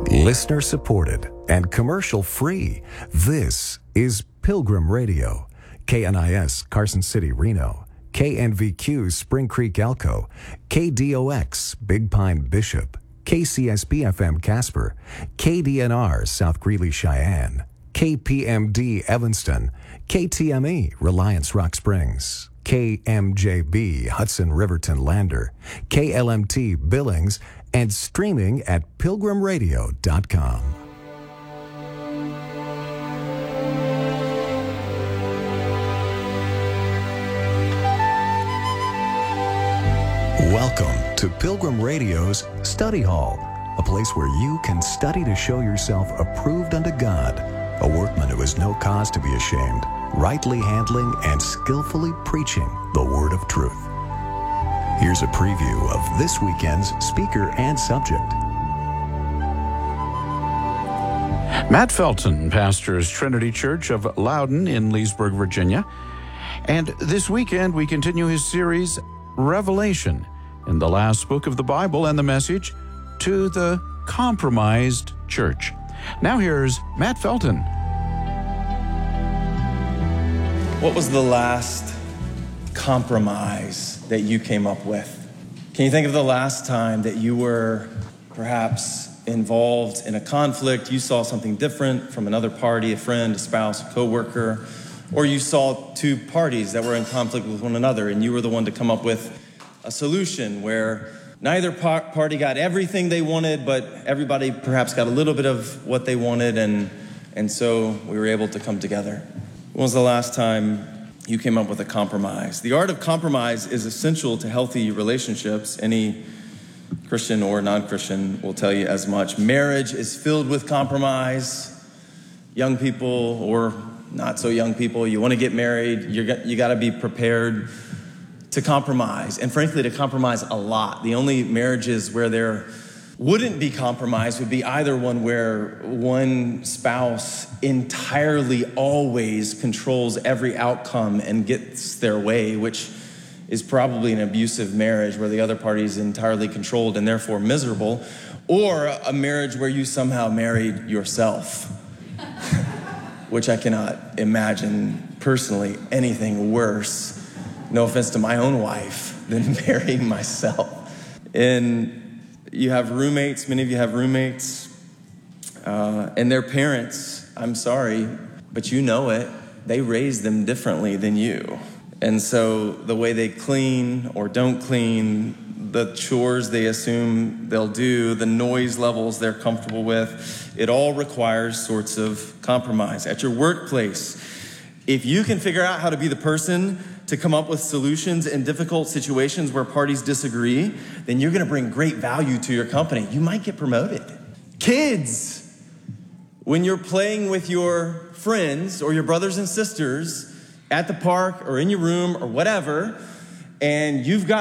Listener supported and commercial free. This is Pilgrim Radio. KNIS Carson City, Reno. KNVQ Spring Creek, Elko. KDOX Big Pine, Bishop. KCSB FM Casper. KDNR South Greeley, Cheyenne. KPMD Evanston. KTME Reliance Rock Springs. KMJB Hudson Riverton Lander. KLMT Billings, and streaming at pilgrimradio.com. Welcome to Pilgrim Radio's Study Hall, a place where you can study to show yourself approved unto God, a workman who has no cause to be ashamed, rightly handling and skillfully preaching the word of truth. Here's a preview of this weekend's speaker and subject. Matt Felton pastors Trinity Church of Loudon in Leesburg, Virginia. And this weekend we continue his series, Revelation, in the last book of the Bible, and the message to the compromised church. Now here's Matt Felton. What was the last compromise that you came up with? Can you think of the last time that you were perhaps involved in a conflict? You saw something different from another party, a friend, a spouse, a coworker, or you saw two parties that were in conflict with one another, and you were the one to come up with a solution where neither party got everything they wanted, but everybody perhaps got a little bit of what they wanted, and so we were able to come together. When was the last time you came up with a compromise? The art of compromise is essential to healthy relationships. Any Christian or non-Christian will tell you as much. Marriage is filled with compromise. Young people or not so young people, you want to get married, you got to be prepared to compromise, and frankly, to compromise a lot. The only marriages where there wouldn't be compromise would be either one where one spouse entirely always controls every outcome and gets their way, which is probably an abusive marriage where the other party is entirely controlled and therefore miserable, or a marriage where you somehow married yourself, which I cannot imagine personally anything worse, no offense to my own wife, than marrying myself. And you have roommates, many of you have roommates, and their parents, I'm sorry, but you know it, they raise them differently than you. And so the way they clean or don't clean, the chores they assume they'll do, the noise levels they're comfortable with, it all requires sorts of compromise. At your workplace, if you can figure out how to be the person to come up with solutions in difficult situations where parties disagree, then you're gonna bring great value to your company. You might get promoted. Kids, when you're playing with your friends or your brothers and sisters at the park or in your room or whatever, and you've got